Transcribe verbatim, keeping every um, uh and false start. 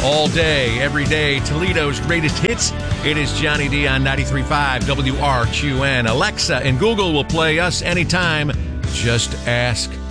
all day, every day, Toledo's greatest hits. It is Johnny D on ninety-three point five W R Q N. Alexa and Google will play us anytime. Just ask